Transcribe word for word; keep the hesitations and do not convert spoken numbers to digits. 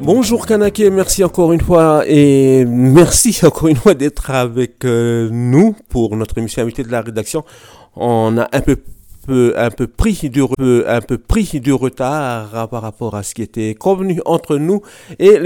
Bonjour Kanake, merci encore une fois et merci encore une fois d'être avec euh, nous pour notre émission invitée de la rédaction. On a un peu peu, un peu pris du re- un peu pris du retard par rapport à ce qui était convenu entre nous et